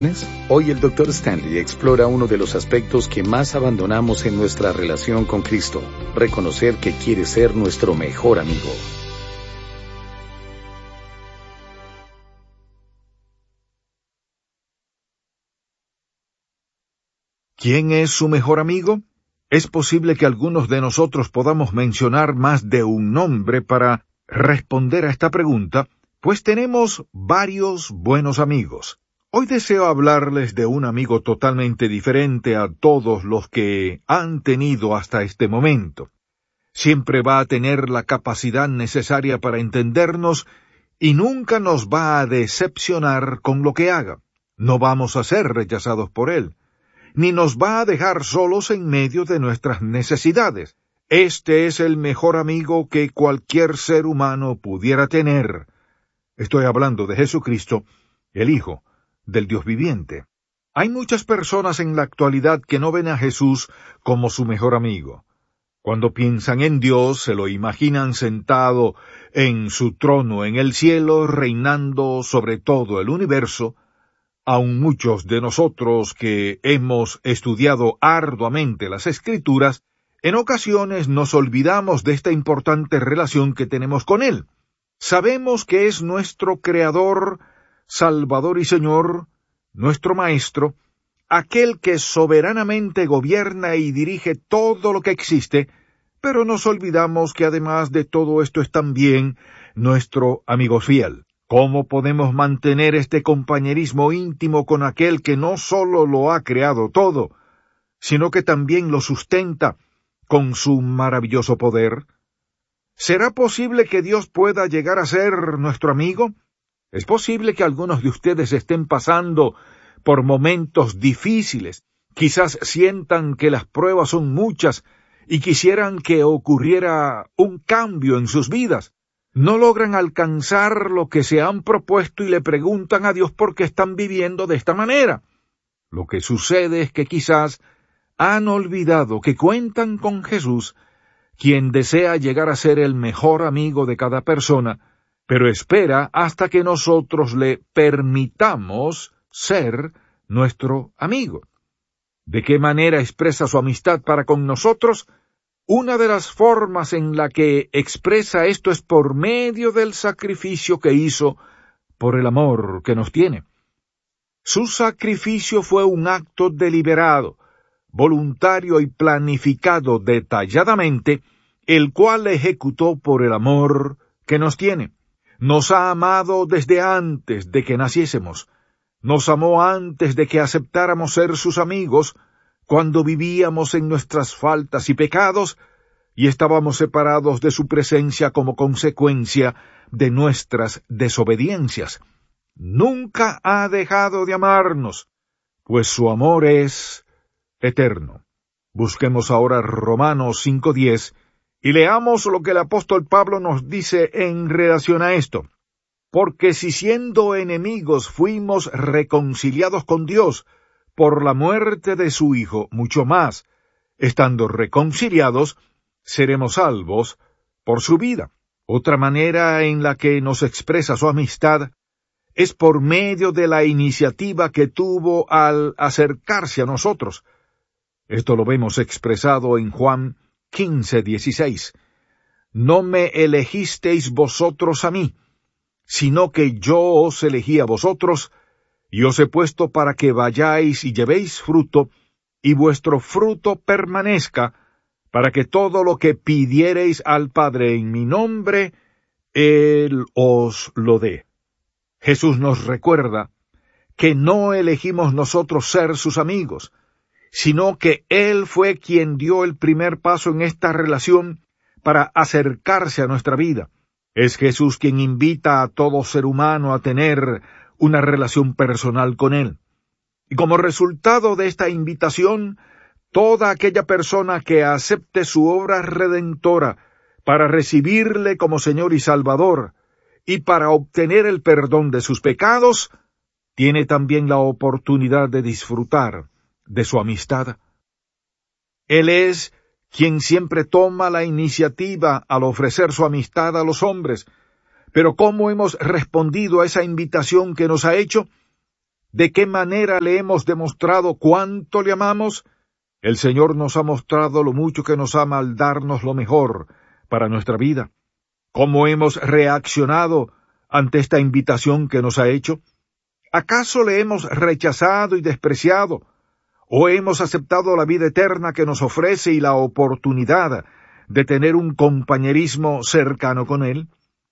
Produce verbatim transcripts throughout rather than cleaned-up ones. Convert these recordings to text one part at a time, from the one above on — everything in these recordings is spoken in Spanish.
Hoy el doctor Stanley explora uno de los aspectos que más abandonamos en nuestra relación con Cristo: reconocer que quiere ser nuestro mejor amigo. ¿Quién es su mejor amigo? Es posible que algunos de nosotros podamos mencionar más de un nombre para responder a esta pregunta, pues tenemos varios buenos amigos. Hoy deseo hablarles de un amigo totalmente diferente a todos los que han tenido hasta este momento. Siempre va a tener la capacidad necesaria para entendernos y nunca nos va a decepcionar con lo que haga. No vamos a ser rechazados por él, ni nos va a dejar solos en medio de nuestras necesidades. Este es el mejor amigo que cualquier ser humano pudiera tener. Estoy hablando de Jesucristo, el Hijo del Dios viviente. Hay muchas personas en la actualidad que no ven a Jesús como su mejor amigo. Cuando piensan en Dios, se lo imaginan sentado en su trono en el cielo, reinando sobre todo el universo. Aun muchos de nosotros que hemos estudiado arduamente las Escrituras, en ocasiones nos olvidamos de esta importante relación que tenemos con Él. Sabemos que es nuestro Creador, Salvador y Señor, nuestro Maestro, aquel que soberanamente gobierna y dirige todo lo que existe, pero nos olvidamos que además de todo esto es también nuestro amigo fiel. ¿Cómo podemos mantener este compañerismo íntimo con aquel que no solo lo ha creado todo, sino que también lo sustenta con su maravilloso poder? ¿Será posible que Dios pueda llegar a ser nuestro amigo? Es posible que algunos de ustedes estén pasando por momentos difíciles, quizás sientan que las pruebas son muchas y quisieran que ocurriera un cambio en sus vidas. No logran alcanzar lo que se han propuesto y le preguntan a Dios por qué están viviendo de esta manera. Lo que sucede es que quizás han olvidado que cuentan con Jesús, quien desea llegar a ser el mejor amigo de cada persona, pero espera hasta que nosotros le permitamos ser nuestro amigo. ¿De qué manera expresa su amistad para con nosotros? Una de las formas en la que expresa esto es por medio del sacrificio que hizo por el amor que nos tiene. Su sacrificio fue un acto deliberado, voluntario y planificado detalladamente, el cual ejecutó por el amor que nos tiene. Nos ha amado desde antes de que naciésemos. Nos amó antes de que aceptáramos ser sus amigos, cuando vivíamos en nuestras faltas y pecados, y estábamos separados de su presencia como consecuencia de nuestras desobediencias. Nunca ha dejado de amarnos, pues su amor es eterno. Busquemos ahora Romanos cinco diez, y leamos lo que el apóstol Pablo nos dice en relación a esto. Porque si siendo enemigos fuimos reconciliados con Dios por la muerte de su Hijo, mucho más, estando reconciliados, seremos salvos por su vida. Otra manera en la que nos expresa su amistad es por medio de la iniciativa que tuvo al acercarse a nosotros. Esto lo vemos expresado en Juan quince dieciséis. No me elegisteis vosotros a mí, sino que yo os elegí a vosotros, y os he puesto para que vayáis y llevéis fruto, y vuestro fruto permanezca, para que todo lo que pidiereis al Padre en mi nombre, Él os lo dé. Jesús nos recuerda que no elegimos nosotros ser sus amigos, sino que Él fue quien dio el primer paso en esta relación para acercarse a nuestra vida. Es Jesús quien invita a todo ser humano a tener una relación personal con Él. Y como resultado de esta invitación, toda aquella persona que acepte su obra redentora para recibirle como Señor y Salvador, y para obtener el perdón de sus pecados, tiene también la oportunidad de disfrutar de su amistad. Él es quien siempre toma la iniciativa al ofrecer su amistad a los hombres. Pero ¿cómo hemos respondido a esa invitación que nos ha hecho? ¿De qué manera le hemos demostrado cuánto le amamos? El Señor nos ha mostrado lo mucho que nos ama al darnos lo mejor para nuestra vida. ¿Cómo hemos reaccionado ante esta invitación que nos ha hecho? ¿Acaso le hemos rechazado y despreciado? ¿O hemos aceptado la vida eterna que nos ofrece y la oportunidad de tener un compañerismo cercano con Él?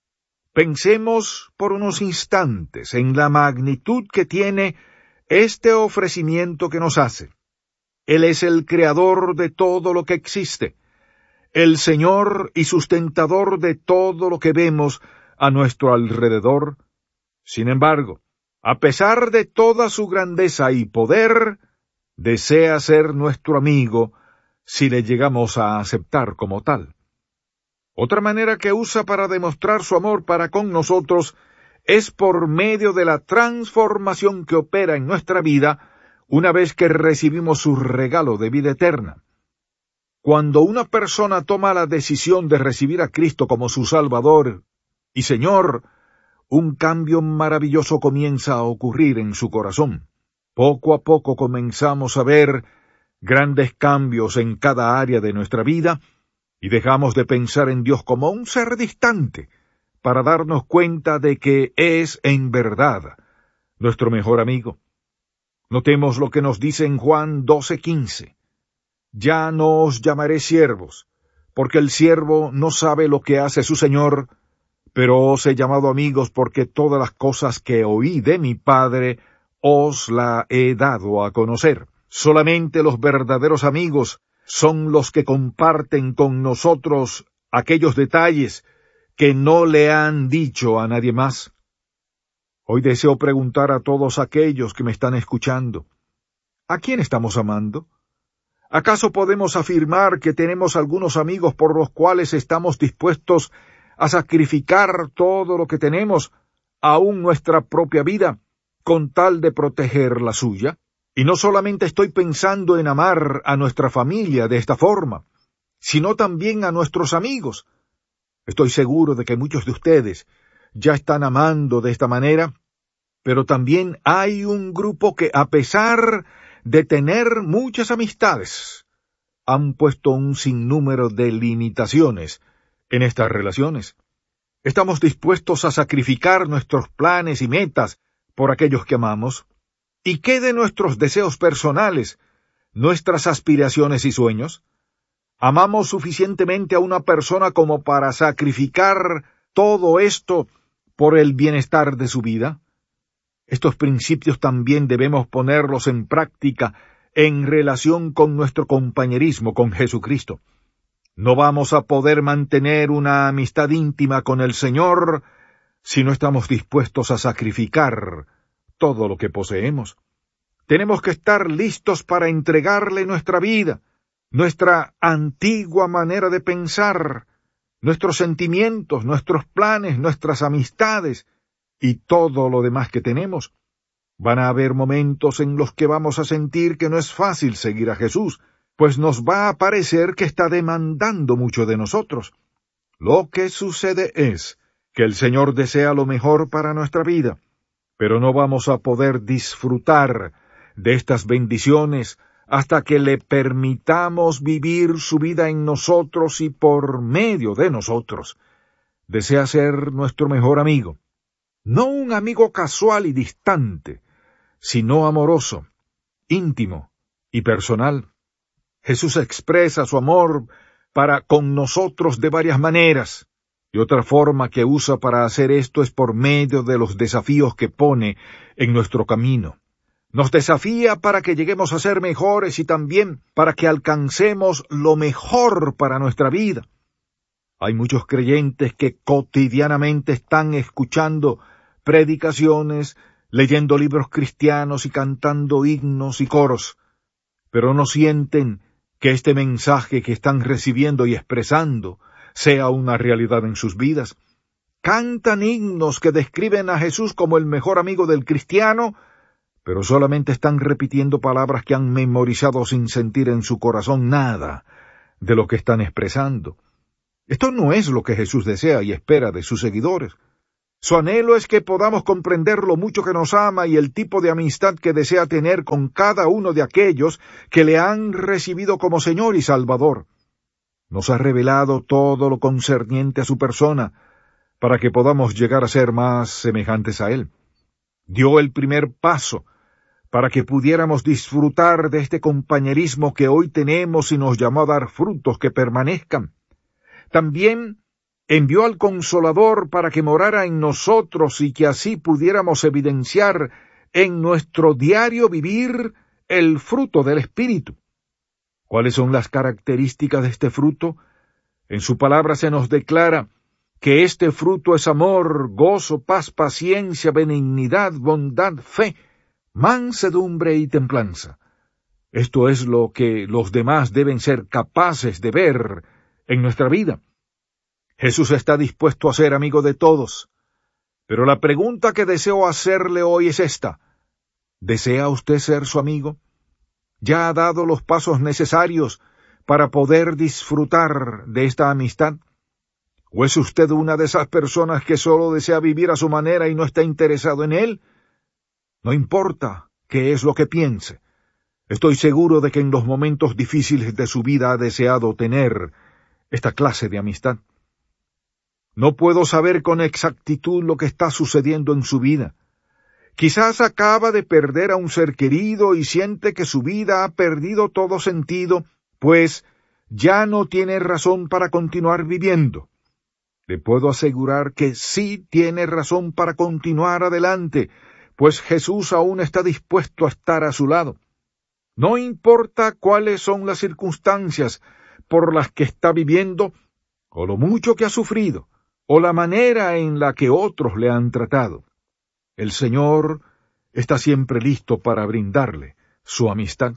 Pensemos por unos instantes en la magnitud que tiene este ofrecimiento que nos hace. Él es el creador de todo lo que existe, el Señor y sustentador de todo lo que vemos a nuestro alrededor. Sin embargo, a pesar de toda su grandeza y poder, desea ser nuestro amigo si le llegamos a aceptar como tal. Otra manera que usa para demostrar su amor para con nosotros es por medio de la transformación que opera en nuestra vida una vez que recibimos su regalo de vida eterna. Cuando una persona toma la decisión de recibir a Cristo como su Salvador y Señor, un cambio maravilloso comienza a ocurrir en su corazón. Poco a poco comenzamos a ver grandes cambios en cada área de nuestra vida y dejamos de pensar en Dios como un ser distante para darnos cuenta de que es en verdad nuestro mejor amigo. Notemos lo que nos dice en Juan doce quince. Ya no os llamaré siervos, porque el siervo no sabe lo que hace su Señor, pero os he llamado amigos porque todas las cosas que oí de mi Padre os la he dado a conocer. Solamente los verdaderos amigos son los que comparten con nosotros aquellos detalles que no le han dicho a nadie más. Hoy deseo preguntar a todos aquellos que me están escuchando, ¿a quién estamos amando? ¿Acaso podemos afirmar que tenemos algunos amigos por los cuales estamos dispuestos a sacrificar todo lo que tenemos, aun nuestra propia vida, con tal de proteger la suya? Y no solamente estoy pensando en amar a nuestra familia de esta forma, sino también a nuestros amigos. Estoy seguro de que muchos de ustedes ya están amando de esta manera, pero también hay un grupo que, a pesar de tener muchas amistades, han puesto un sinnúmero de limitaciones en estas relaciones. Estamos dispuestos a sacrificar nuestros planes y metas por aquellos que amamos. ¿Y qué de nuestros deseos personales, nuestras aspiraciones y sueños? ¿Amamos suficientemente a una persona como para sacrificar todo esto por el bienestar de su vida? Estos principios también debemos ponerlos en práctica en relación con nuestro compañerismo con Jesucristo. No vamos a poder mantener una amistad íntima con el Señor si no estamos dispuestos a sacrificar todo lo que poseemos. Tenemos que estar listos para entregarle nuestra vida, nuestra antigua manera de pensar, nuestros sentimientos, nuestros planes, nuestras amistades y todo lo demás que tenemos. Van a haber momentos en los que vamos a sentir que no es fácil seguir a Jesús, pues nos va a parecer que está demandando mucho de nosotros. Lo que sucede es que el Señor desea lo mejor para nuestra vida, pero no vamos a poder disfrutar de estas bendiciones hasta que le permitamos vivir su vida en nosotros y por medio de nosotros. Desea ser nuestro mejor amigo, no un amigo casual y distante, sino amoroso, íntimo y personal. Jesús expresa su amor para con nosotros de varias maneras, y otra forma que usa para hacer esto es por medio de los desafíos que pone en nuestro camino. Nos desafía para que lleguemos a ser mejores y también para que alcancemos lo mejor para nuestra vida. Hay muchos creyentes que cotidianamente están escuchando predicaciones, leyendo libros cristianos y cantando himnos y coros, pero no sienten que este mensaje que están recibiendo y expresando sea una realidad en sus vidas. Cantan himnos que describen a Jesús como el mejor amigo del cristiano, pero solamente están repitiendo palabras que han memorizado sin sentir en su corazón nada de lo que están expresando. Esto no es lo que Jesús desea y espera de sus seguidores. Su anhelo es que podamos comprender lo mucho que nos ama y el tipo de amistad que desea tener con cada uno de aquellos que le han recibido como Señor y Salvador. Nos ha revelado todo lo concerniente a su persona, para que podamos llegar a ser más semejantes a Él. Dio el primer paso, para que pudiéramos disfrutar de este compañerismo que hoy tenemos y nos llamó a dar frutos que permanezcan. También envió al Consolador para que morara en nosotros y que así pudiéramos evidenciar en nuestro diario vivir el fruto del Espíritu. ¿Cuáles son las características de este fruto? En su palabra se nos declara que este fruto es amor, gozo, paz, paciencia, benignidad, bondad, fe, mansedumbre y templanza. Esto es lo que los demás deben ser capaces de ver en nuestra vida. Jesús está dispuesto a ser amigo de todos, pero la pregunta que deseo hacerle hoy es esta: ¿desea usted ser su amigo? ¿Ya ha dado los pasos necesarios para poder disfrutar de esta amistad? ¿O es usted una de esas personas que solo desea vivir a su manera y no está interesado en él? No importa qué es lo que piense. Estoy seguro de que en los momentos difíciles de su vida ha deseado tener esta clase de amistad. No puedo saber con exactitud lo que está sucediendo en su vida. Quizás acaba de perder a un ser querido y siente que su vida ha perdido todo sentido, pues ya no tiene razón para continuar viviendo. Le puedo asegurar que sí tiene razón para continuar adelante, pues Jesús aún está dispuesto a estar a su lado. No importa cuáles son las circunstancias por las que está viviendo, o lo mucho que ha sufrido, o la manera en la que otros le han tratado. El Señor está siempre listo para brindarle su amistad.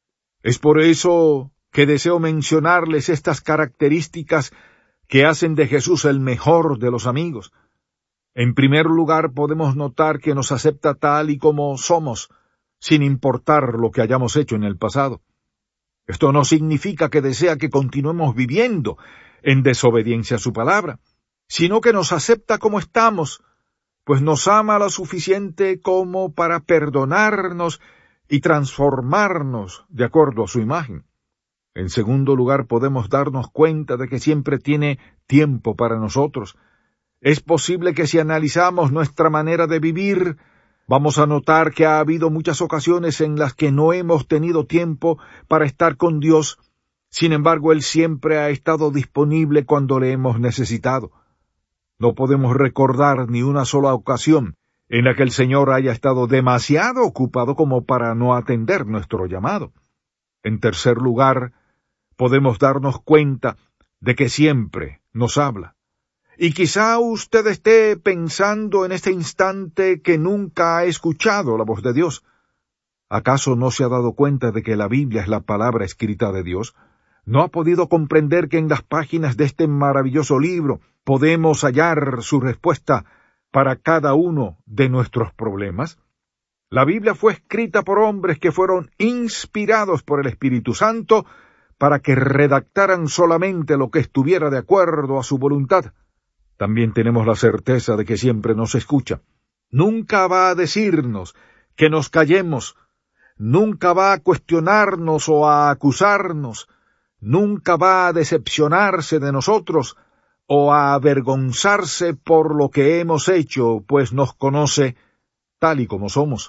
Es por eso que deseo mencionarles estas características que hacen de Jesús el mejor de los amigos. En primer lugar, podemos notar que nos acepta tal y como somos, sin importar lo que hayamos hecho en el pasado. Esto no significa que desea que continuemos viviendo en desobediencia a su palabra, sino que nos acepta como estamos, pues nos ama lo suficiente como para perdonarnos y transformarnos de acuerdo a su imagen. En segundo lugar, podemos darnos cuenta de que siempre tiene tiempo para nosotros. Es posible que si analizamos nuestra manera de vivir, vamos a notar que ha habido muchas ocasiones en las que no hemos tenido tiempo para estar con Dios. Sin embargo, Él siempre ha estado disponible cuando le hemos necesitado. No podemos recordar ni una sola ocasión en la que el Señor haya estado demasiado ocupado como para no atender nuestro llamado. En tercer lugar, podemos darnos cuenta de que siempre nos habla. Y quizá usted esté pensando en este instante que nunca ha escuchado la voz de Dios. ¿Acaso no se ha dado cuenta de que la Biblia es la palabra escrita de Dios? ¿No ha podido comprender que en las páginas de este maravilloso libro podemos hallar su respuesta para cada uno de nuestros problemas? La Biblia fue escrita por hombres que fueron inspirados por el Espíritu Santo para que redactaran solamente lo que estuviera de acuerdo a su voluntad. También tenemos la certeza de que siempre nos escucha. Nunca va a decirnos que nos callemos, nunca va a cuestionarnos o a acusarnos, nunca va a decepcionarse de nosotros o a avergonzarse por lo que hemos hecho, pues nos conoce tal y como somos.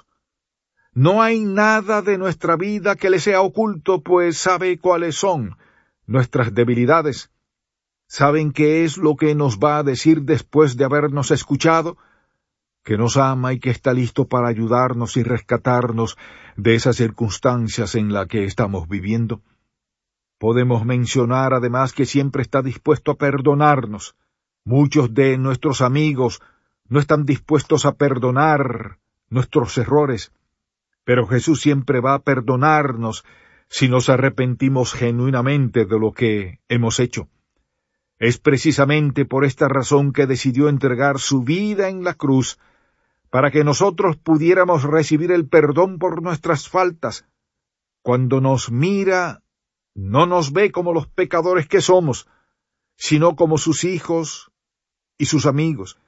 No hay nada de nuestra vida que le sea oculto, pues sabe cuáles son nuestras debilidades. ¿Saben qué es lo que nos va a decir después de habernos escuchado? Que nos ama y que está listo para ayudarnos y rescatarnos de esas circunstancias en las que estamos viviendo. Podemos mencionar además que siempre está dispuesto a perdonarnos. Muchos de nuestros amigos no están dispuestos a perdonar nuestros errores, pero Jesús siempre va a perdonarnos si nos arrepentimos genuinamente de lo que hemos hecho. Es precisamente por esta razón que decidió entregar su vida en la cruz, para que nosotros pudiéramos recibir el perdón por nuestras faltas. Cuando nos mira, no nos ve como los pecadores que somos, sino como sus hijos y sus amigos.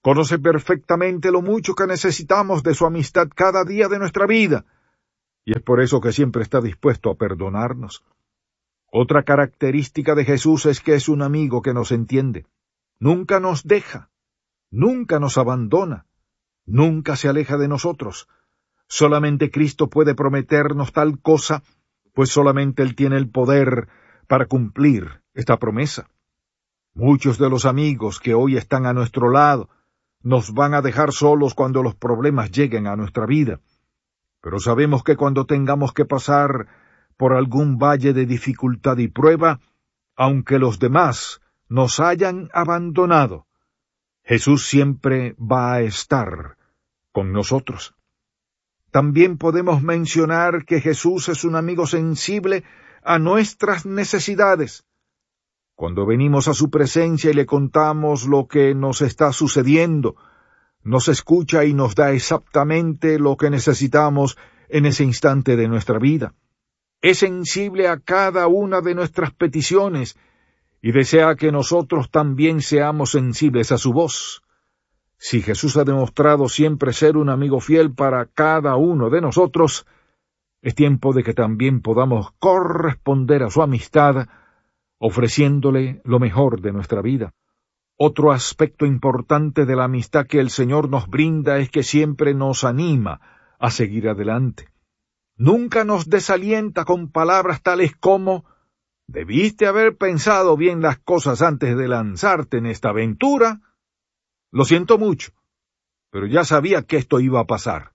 Conoce perfectamente lo mucho que necesitamos de su amistad cada día de nuestra vida, y es por eso que siempre está dispuesto a perdonarnos. Otra característica de Jesús es que es un amigo que nos entiende. Nunca nos deja, nunca nos abandona, nunca se aleja de nosotros. Solamente Cristo puede prometernos tal cosa, pues solamente Él tiene el poder para cumplir esta promesa. Muchos de los amigos que hoy están a nuestro lado nos van a dejar solos cuando los problemas lleguen a nuestra vida. Pero sabemos que cuando tengamos que pasar por algún valle de dificultad y prueba, aunque los demás nos hayan abandonado, Jesús siempre va a estar con nosotros. También podemos mencionar que Jesús es un amigo sensible a nuestras necesidades. Cuando venimos a su presencia y le contamos lo que nos está sucediendo, nos escucha y nos da exactamente lo que necesitamos en ese instante de nuestra vida. Es sensible a cada una de nuestras peticiones y desea que nosotros también seamos sensibles a su voz. Si Jesús ha demostrado siempre ser un amigo fiel para cada uno de nosotros, es tiempo de que también podamos corresponder a su amistad, ofreciéndole lo mejor de nuestra vida. Otro aspecto importante de la amistad que el Señor nos brinda es que siempre nos anima a seguir adelante. Nunca nos desalienta con palabras tales como: «Debiste haber pensado bien las cosas antes de lanzarte en esta aventura. Lo siento mucho, pero ya sabía que esto iba a pasar.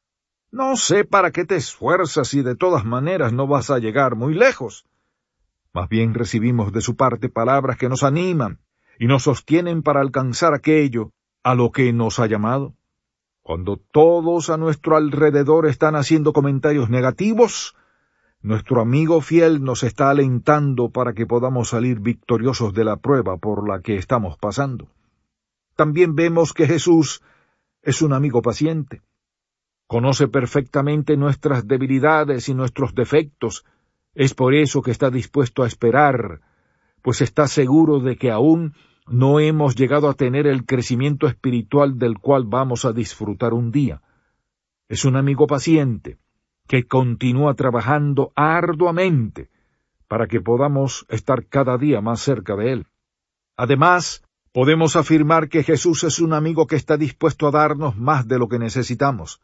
No sé para qué te esfuerzas y de todas maneras no vas a llegar muy lejos». Más bien recibimos de su parte palabras que nos animan y nos sostienen para alcanzar aquello a lo que nos ha llamado. Cuando todos a nuestro alrededor están haciendo comentarios negativos, nuestro amigo fiel nos está alentando para que podamos salir victoriosos de la prueba por la que estamos pasando. También vemos que Jesús es un amigo paciente. Conoce perfectamente nuestras debilidades y nuestros defectos. Es por eso que está dispuesto a esperar, pues está seguro de que aún no hemos llegado a tener el crecimiento espiritual del cual vamos a disfrutar un día. Es un amigo paciente que continúa trabajando arduamente para que podamos estar cada día más cerca de Él. Además, podemos afirmar que Jesús es un amigo que está dispuesto a darnos más de lo que necesitamos.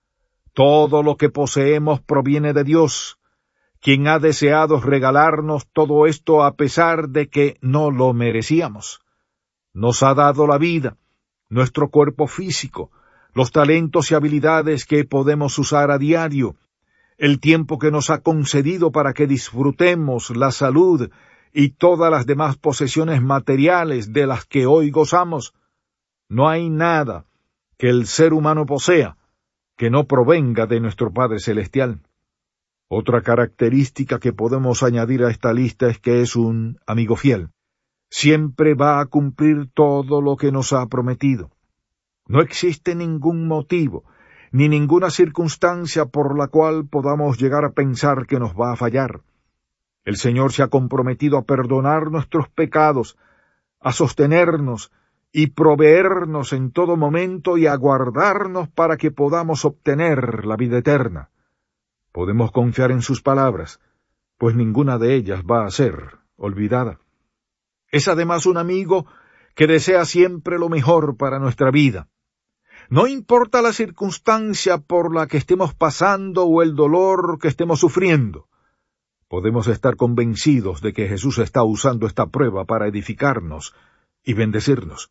Todo lo que poseemos proviene de Dios, quien ha deseado regalarnos todo esto a pesar de que no lo merecíamos. Nos ha dado la vida, nuestro cuerpo físico, los talentos y habilidades que podemos usar a diario, el tiempo que nos ha concedido para que disfrutemos la salud y todas las demás posesiones materiales de las que hoy gozamos. No hay nada que el ser humano posea que no provenga de nuestro Padre Celestial. Otra característica que podemos añadir a esta lista es que es un amigo fiel. Siempre va a cumplir todo lo que nos ha prometido. No existe ningún motivo, ni ninguna circunstancia por la cual podamos llegar a pensar que nos va a fallar. El Señor se ha comprometido a perdonar nuestros pecados, a sostenernos y proveernos en todo momento y a guardarnos para que podamos obtener la vida eterna. Podemos confiar en sus palabras, pues ninguna de ellas va a ser olvidada. Es además un amigo que desea siempre lo mejor para nuestra vida. No importa la circunstancia por la que estemos pasando o el dolor que estemos sufriendo, podemos estar convencidos de que Jesús está usando esta prueba para edificarnos y bendecirnos.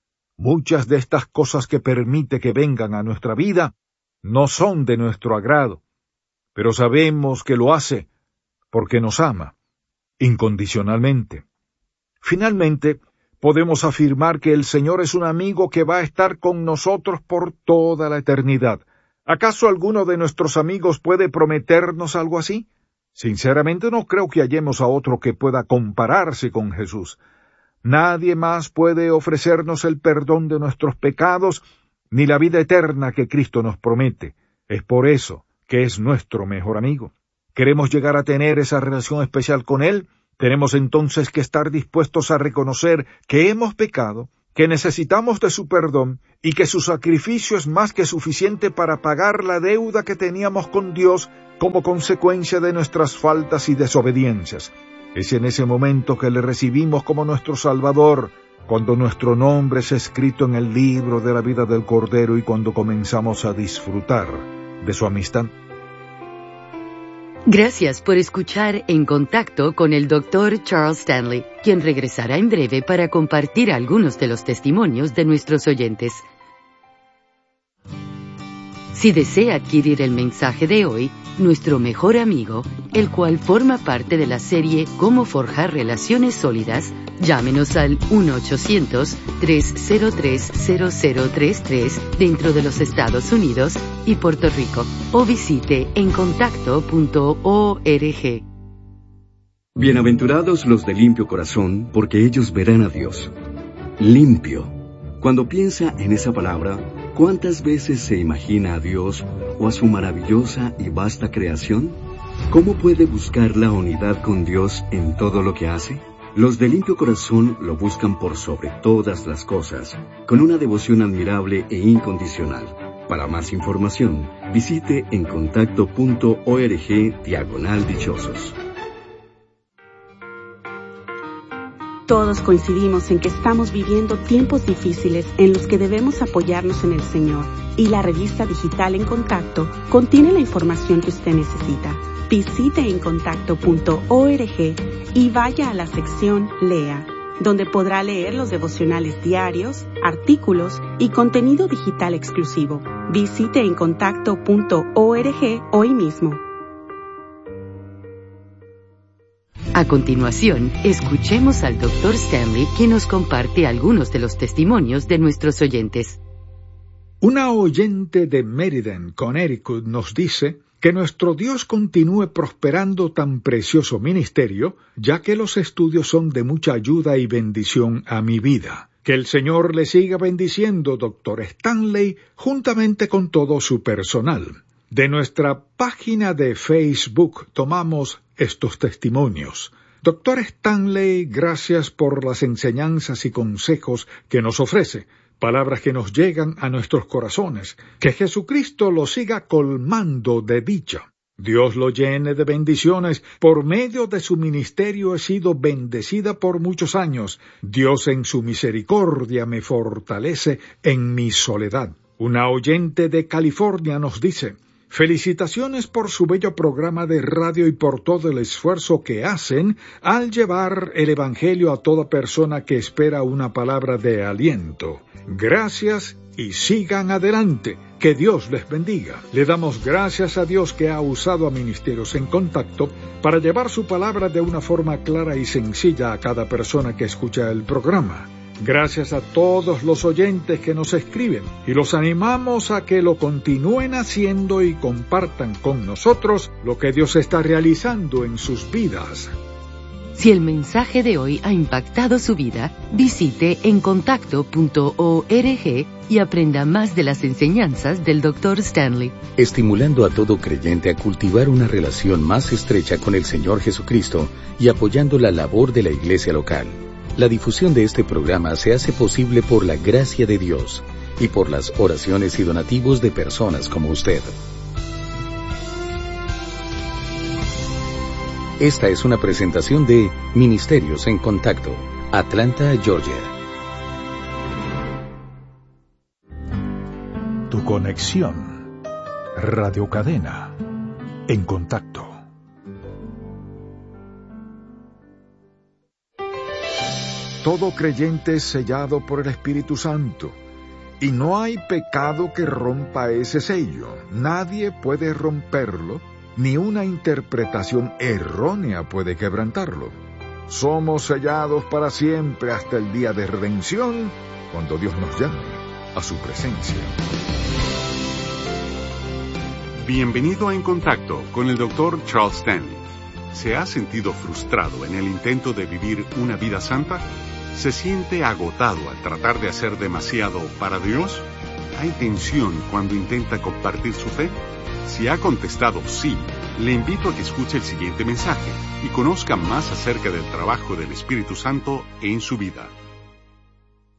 Muchas de estas cosas que permite que vengan a nuestra vida no son de nuestro agrado, pero sabemos que lo hace porque nos ama incondicionalmente. Finalmente, podemos afirmar que el Señor es un amigo que va a estar con nosotros por toda la eternidad. ¿Acaso alguno de nuestros amigos puede prometernos algo así? Sinceramente no creo que hallemos a otro que pueda compararse con Jesús. Nadie más puede ofrecernos el perdón de nuestros pecados ni la vida eterna que Cristo nos promete. Es por eso que es nuestro mejor amigo. ¿Queremos llegar a tener esa relación especial con Él? Tenemos entonces que estar dispuestos a reconocer que hemos pecado, que necesitamos de su perdón y que su sacrificio es más que suficiente para pagar la deuda que teníamos con Dios como consecuencia de nuestras faltas y desobediencias. Es en ese momento que le recibimos como nuestro Salvador, cuando nuestro nombre es escrito en el libro de la vida del Cordero y cuando comenzamos a disfrutar de su amistad. Gracias por escuchar En Contacto con el doctor Charles Stanley, quien regresará en breve para compartir algunos de los testimonios de nuestros oyentes. Si desea adquirir el mensaje de hoy, Nuestro Mejor Amigo, el cual forma parte de la serie Cómo forjar relaciones sólidas, llámenos al uno ochocientos, tres cero tres, cero cero tres tres dentro de los Estados Unidos y Puerto Rico o visite en contacto punto org. Bienaventurados los de limpio corazón, porque ellos verán a Dios. Limpio. Cuando piensa en esa palabra, ¿cuántas veces se imagina a Dios o a su maravillosa y vasta creación? ¿Cómo puede buscar la unidad con Dios en todo lo que hace? Los de limpio corazón lo buscan por sobre todas las cosas, con una devoción admirable e incondicional. Para más información, visite en contacto punto org diagonal dichosos. Todos coincidimos en que estamos viviendo tiempos difíciles en los que debemos apoyarnos en el Señor, y la revista digital En Contacto contiene la información que usted necesita. Visite en contacto punto org y vaya a la sección Lea, donde podrá leer los devocionales diarios, artículos y contenido digital exclusivo. Visite en contacto punto org hoy mismo. A continuación, escuchemos al doctor Stanley, quien nos comparte algunos de los testimonios de nuestros oyentes. Una oyente de Meriden, Connecticut, nos dice que nuestro Dios continúe prosperando tan precioso ministerio, ya que los estudios son de mucha ayuda y bendición a mi vida. Que el Señor le siga bendiciendo, doctor Stanley, juntamente con todo su personal. De nuestra página de Facebook tomamos estos testimonios. Doctor Stanley, gracias por las enseñanzas y consejos que nos ofrece, palabras que nos llegan a nuestros corazones. Que Jesucristo lo siga colmando de dicha. Dios lo llene de bendiciones. Por medio de su ministerio he sido bendecida por muchos años. Dios en su misericordia me fortalece en mi soledad. Una oyente de California nos dice: felicitaciones por su bello programa de radio y por todo el esfuerzo que hacen al llevar el Evangelio a toda persona que espera una palabra de aliento. Gracias y sigan adelante. Que Dios les bendiga. Le damos gracias a Dios que ha usado a Ministerios en Contacto para llevar su palabra de una forma clara y sencilla a cada persona que escucha el programa. Gracias a todos los oyentes que nos escriben y los animamos a que lo continúen haciendo y compartan con nosotros lo que Dios está realizando en sus vidas. Si el mensaje de hoy ha impactado su vida, visite en contacto punto org y aprenda más de las enseñanzas del doctor Stanley. Estimulando a todo creyente a cultivar una relación más estrecha con el Señor Jesucristo y apoyando la labor de la iglesia local. La difusión de este programa se hace posible por la gracia de Dios y por las oraciones y donativos de personas como usted. Esta es una presentación de Ministerios en Contacto, Atlanta, Georgia. Tu conexión. Radio Cadena. En Contacto. Todo creyente es sellado por el Espíritu Santo, y no hay pecado que rompa ese sello. Nadie puede romperlo, ni una interpretación errónea puede quebrantarlo. Somos sellados para siempre hasta el día de redención, cuando Dios nos llame a su presencia. Bienvenido a En Contacto con el doctor Charles Stanley. ¿Se ha sentido frustrado en el intento de vivir una vida santa? ¿Se siente agotado al tratar de hacer demasiado para Dios? ¿Hay tensión cuando intenta compartir su fe? Si ha contestado sí, le invito a que escuche el siguiente mensaje y conozca más acerca del trabajo del Espíritu Santo en su vida.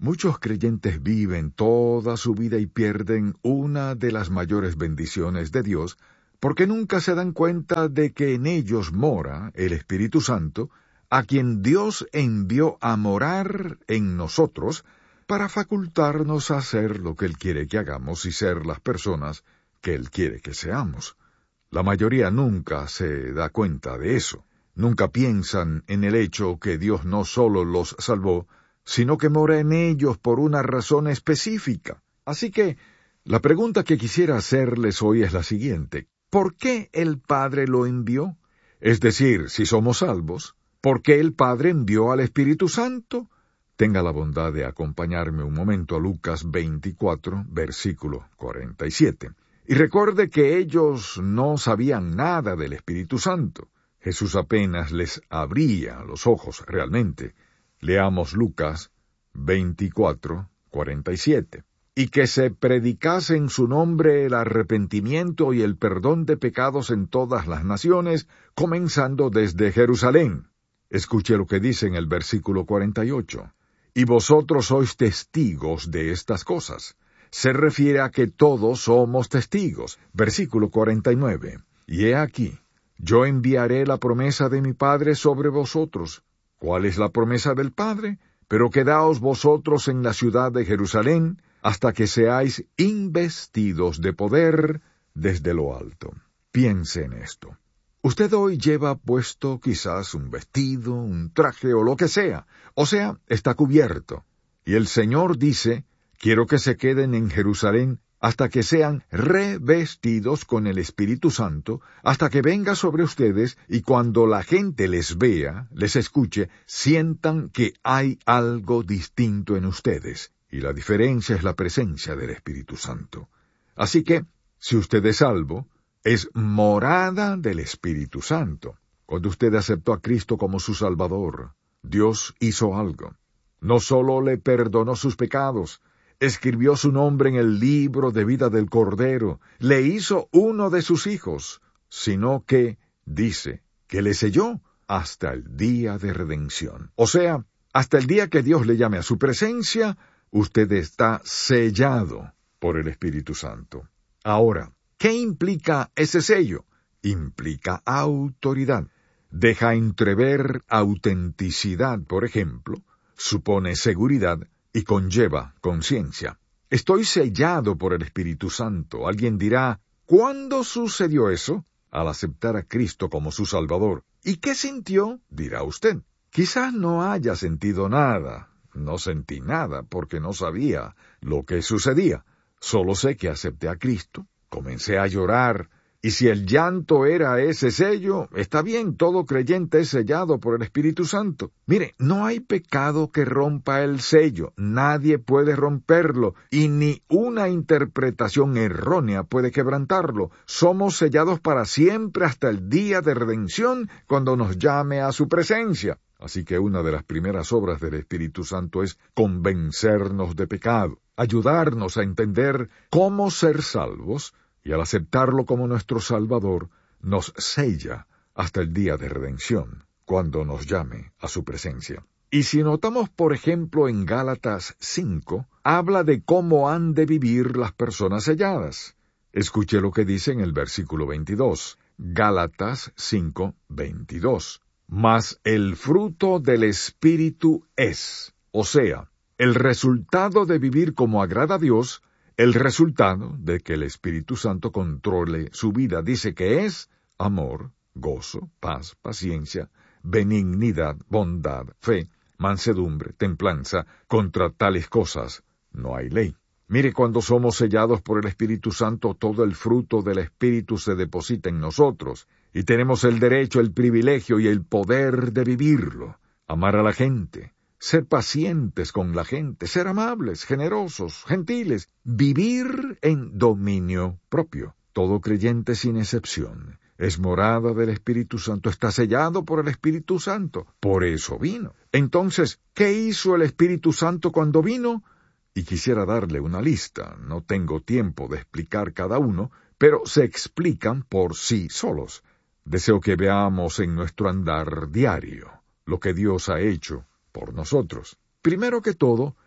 Muchos creyentes viven toda su vida y pierden una de las mayores bendiciones de Dios, porque nunca se dan cuenta de que en ellos mora el Espíritu Santo, a quien Dios envió a morar en nosotros para facultarnos a hacer lo que Él quiere que hagamos y ser las personas que Él quiere que seamos. La mayoría nunca se da cuenta de eso. Nunca piensan en el hecho que Dios no solo los salvó, sino que mora en ellos por una razón específica. Así que, la pregunta que quisiera hacerles hoy es la siguiente. ¿Por qué el Padre lo envió? Es decir, si somos salvos, ¿por qué el Padre envió al Espíritu Santo? Tenga la bondad de acompañarme un momento a Lucas veinticuatro, versículo cuarenta y siete. Y recuerde que ellos no sabían nada del Espíritu Santo. Jesús apenas les abría los ojos realmente. Leamos Lucas veinticuatro, cuarenta y siete. Y que se predicase en su nombre el arrepentimiento y el perdón de pecados en todas las naciones, comenzando desde Jerusalén. Escuche lo que dice en el versículo cuarenta y ocho. Y vosotros sois testigos de estas cosas. Se refiere a que todos somos testigos. Versículo cuarenta y nueve. Y he aquí, yo enviaré la promesa de mi Padre sobre vosotros. ¿Cuál es la promesa del Padre? Pero quedaos vosotros en la ciudad de Jerusalén, hasta que seáis investidos de poder desde lo alto. Piense en esto. Usted hoy lleva puesto quizás un vestido, un traje o lo que sea, o sea, está cubierto. Y el Señor dice, quiero que se queden en Jerusalén hasta que sean revestidos con el Espíritu Santo, hasta que venga sobre ustedes y cuando la gente les vea, les escuche, sientan que hay algo distinto en ustedes. Y la diferencia es la presencia del Espíritu Santo. Así que, si usted es salvo, es morada del Espíritu Santo. Cuando usted aceptó a Cristo como su Salvador, Dios hizo algo. No solo le perdonó sus pecados, escribió su nombre en el libro de vida del Cordero, le hizo uno de sus hijos, sino que, dice, que le selló hasta el día de redención. O sea, hasta el día que Dios le llame a su presencia, usted está sellado por el Espíritu Santo. Ahora, ¿qué implica ese sello? Implica autoridad. Deja entrever autenticidad, por ejemplo, supone seguridad y conlleva conciencia. Estoy sellado por el Espíritu Santo. Alguien dirá, ¿cuándo sucedió eso? Al aceptar a Cristo como su Salvador. ¿Y qué sintió? Dirá usted. Quizás no haya sentido nada. No sentí nada porque no sabía lo que sucedía. Solo sé que acepté a Cristo. Comencé a llorar. Y si el llanto era ese sello, está bien, todo creyente es sellado por el Espíritu Santo. Mire, no hay pecado que rompa el sello, nadie puede romperlo, y ni una interpretación errónea puede quebrantarlo. Somos sellados para siempre hasta el día de redención, cuando nos llame a su presencia. Así que una de las primeras obras del Espíritu Santo es convencernos de pecado, ayudarnos a entender cómo ser salvos, y al aceptarlo como nuestro Salvador, nos sella hasta el día de redención, cuando nos llame a su presencia. Y si notamos, por ejemplo, en Gálatas cinco, habla de cómo han de vivir las personas selladas. Escuche lo que dice en el versículo veintidós. Gálatas cinco, veintidós. Mas el fruto del Espíritu es, o sea, el resultado de vivir como agrada a Dios, el resultado de que el Espíritu Santo controle su vida, dice que es amor, gozo, paz, paciencia, benignidad, bondad, fe, mansedumbre, templanza. Contra tales cosas no hay ley. Mire, cuando somos sellados por el Espíritu Santo, todo el fruto del Espíritu se deposita en nosotros, y tenemos el derecho, el privilegio y el poder de vivirlo. Amar a la gente, ser pacientes con la gente, ser amables, generosos, gentiles, vivir en dominio propio. Todo creyente sin excepción es morada del Espíritu Santo, está sellado por el Espíritu Santo. Por eso vino. Entonces, ¿qué hizo el Espíritu Santo cuando vino? Y quisiera darle una lista. No tengo tiempo de explicar cada uno, pero se explican por sí solos. Deseo que veamos en nuestro andar diario lo que Dios ha hecho por nosotros. Primero que todo,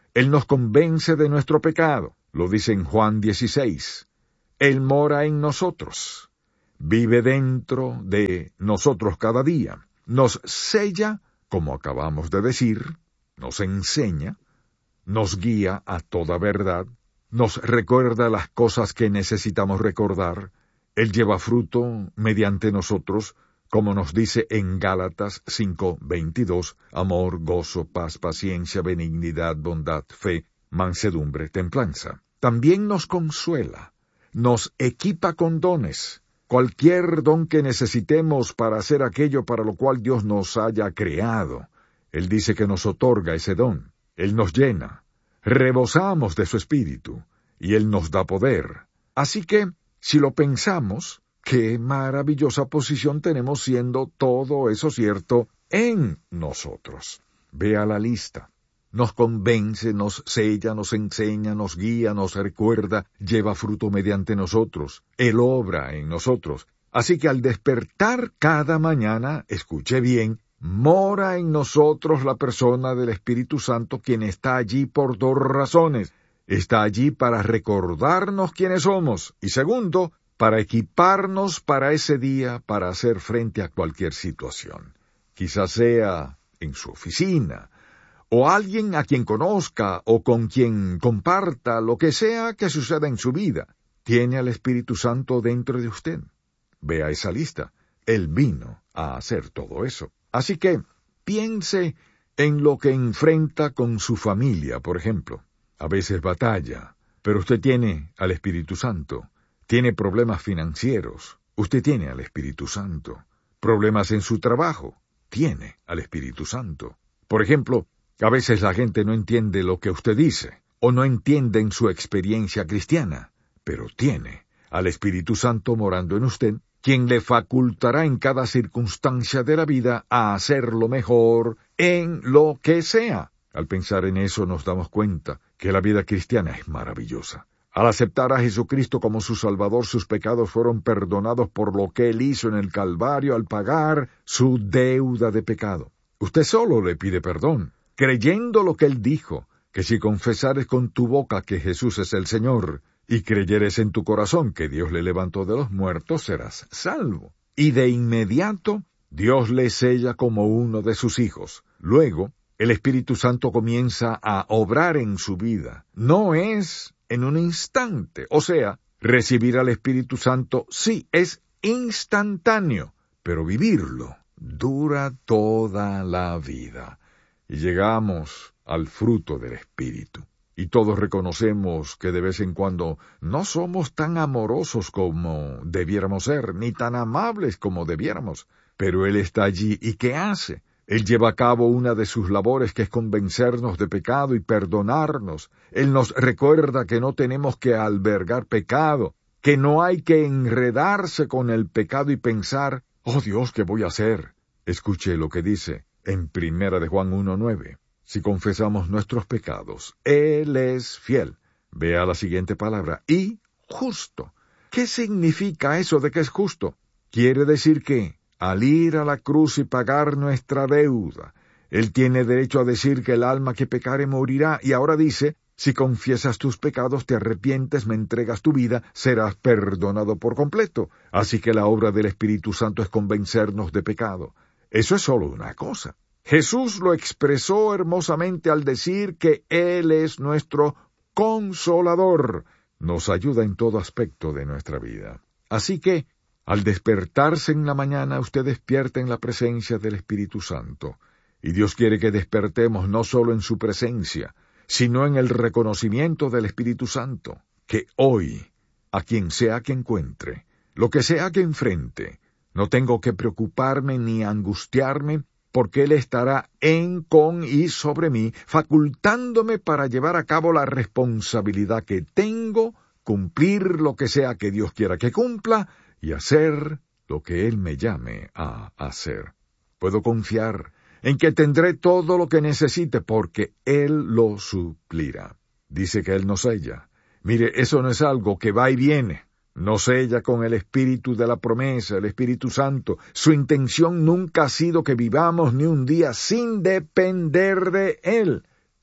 Él nos convence de nuestro pecado, lo dice en Juan dieciséis. Él mora en nosotros, vive dentro de nosotros cada día, nos sella, como acabamos de decir, nos enseña, nos guía a toda verdad, nos recuerda las cosas que necesitamos recordar. Él lleva fruto mediante nosotros, como nos dice en Gálatas cinco veintidós, amor, gozo, paz, paciencia, benignidad, bondad, fe, mansedumbre, templanza. También nos consuela, nos equipa con dones, cualquier don que necesitemos para hacer aquello para lo cual Dios nos haya creado. Él dice que nos otorga ese don, Él nos llena, rebosamos de su espíritu, y Él nos da poder. Así que, si lo pensamos, qué maravillosa posición tenemos siendo todo eso cierto en nosotros. Vea la lista. Nos convence, nos sella, nos enseña, nos guía, nos recuerda, lleva fruto mediante nosotros. Él obra en nosotros. Así que al despertar cada mañana, escuche bien, mora en nosotros la persona del Espíritu Santo, quien está allí por dos razones. Está allí para recordarnos quiénes somos, y segundo, para equiparnos para ese día, para hacer frente a cualquier situación. Quizás sea en su oficina, o alguien a quien conozca, o con quien comparta lo que sea que suceda en su vida. Tiene al Espíritu Santo dentro de usted. Vea esa lista. Él vino a hacer todo eso. Así que piense en lo que enfrenta con su familia, por ejemplo. A veces batalla, pero usted tiene al Espíritu Santo. Tiene problemas financieros, usted tiene al Espíritu Santo. Problemas en su trabajo, tiene al Espíritu Santo. Por ejemplo, a veces la gente no entiende lo que usted dice, o no entiende en su experiencia cristiana, pero tiene al Espíritu Santo morando en usted, quien le facultará en cada circunstancia de la vida a hacer lo mejor en lo que sea. Al pensar en eso nos damos cuenta que la vida cristiana es maravillosa. Al aceptar a Jesucristo como su Salvador, sus pecados fueron perdonados por lo que Él hizo en el Calvario al pagar su deuda de pecado. Usted solo le pide perdón, creyendo lo que Él dijo, que si confesares con tu boca que Jesús es el Señor, y creyeres en tu corazón que Dios le levantó de los muertos, serás salvo. Y de inmediato, Dios le sella como uno de sus hijos. Luego, el Espíritu Santo comienza a obrar en su vida. No es en un instante. O sea, recibir al Espíritu Santo sí es instantáneo, pero vivirlo dura toda la vida. Y llegamos al fruto del Espíritu. Y todos reconocemos que de vez en cuando no somos tan amorosos como debiéramos ser, ni tan amables como debiéramos. Pero Él está allí, ¿y qué hace? Él lleva a cabo una de sus labores, que es convencernos de pecado y perdonarnos. Él nos recuerda que no tenemos que albergar pecado, que no hay que enredarse con el pecado y pensar, «Oh Dios, ¿qué voy a hacer?». Escuche lo que dice en Primera de Juan uno nueve. Si confesamos nuestros pecados, Él es fiel. Vea la siguiente palabra, y justo. ¿Qué significa eso de que es justo? Quiere decir que, al ir a la cruz y pagar nuestra deuda, Él tiene derecho a decir que el alma que pecare morirá, y ahora dice, si confiesas tus pecados, te arrepientes, me entregas tu vida, serás perdonado por completo. Así que la obra del Espíritu Santo es convencernos de pecado. Eso es solo una cosa. Jesús lo expresó hermosamente al decir que Él es nuestro consolador. Nos ayuda en todo aspecto de nuestra vida. Así que, al despertarse en la mañana, usted despierta en la presencia del Espíritu Santo. Y Dios quiere que despertemos no solo en su presencia, sino en el reconocimiento del Espíritu Santo. Que hoy, a quien sea que encuentre, lo que sea que enfrente, no tengo que preocuparme ni angustiarme, porque Él estará en, con y sobre mí, facultándome para llevar a cabo la responsabilidad que tengo, cumplir lo que sea que Dios quiera que cumpla, y hacer lo que Él me llame a hacer. Puedo confiar en que tendré todo lo que necesite, porque Él lo suplirá. Dice que Él nos sella. Mire, eso no es algo que va y viene. Nos sella con el Espíritu de la promesa, el Espíritu Santo. Su intención nunca ha sido que vivamos ni un día sin depender de Él,